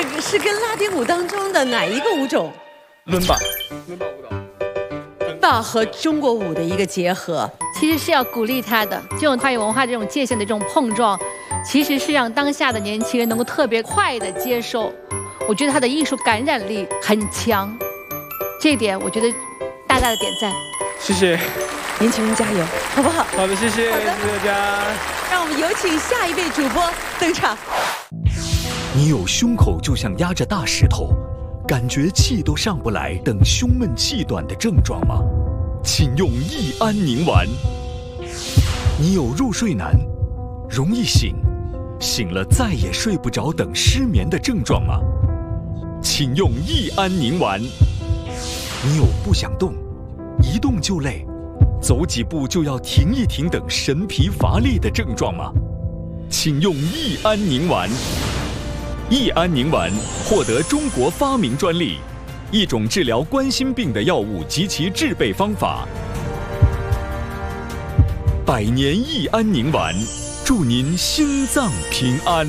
是跟拉丁舞当中的哪一个舞种？ 伦巴舞蹈和中国舞的一个结合， 其实是要鼓励他的这种跨越文化这种界限的这种碰撞，其实是让当下的年轻人能够特别快的接受。我觉得他的艺术感染力很强，这一点我觉得大大的点赞。 谢谢， 年轻人加油，好不好？ 好的，谢谢， 好的谢谢大家。 让我们有请下一位主播登场。 你有胸口就像压着大石头，感觉气都上不来等胸闷气短的症状吗？请用益安宁丸。你有入睡难、容易醒、醒了再也睡不着等失眠的症状吗？请用益安宁丸。你有不想动、一动就累、走几步就要停一停等神疲乏力的症状吗？请用益安宁丸。益安宁丸获得中国发明专利，一种治疗冠心病的药物及其制备方法。100年益安宁丸，祝您心脏平安。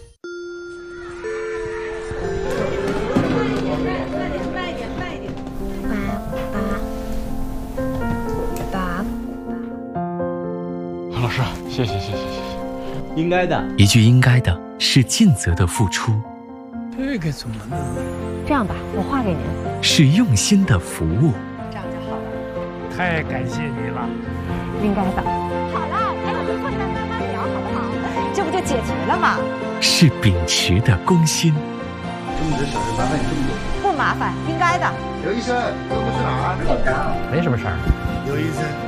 老师，谢谢。 应该的， 一句应该的是尽责的付出， 这个怎么弄？ 这样吧，我画给您。 是用心的服务， 这样就好了。 太感谢你了。 应该的。好了，还有你过来慢慢聊，好不好？这不就解决了吗？ 是秉持的公心。 这么多小事麻烦你这么多。 不麻烦，应该的。 刘医生，这不是哪儿？ 没什么事儿。 刘医生。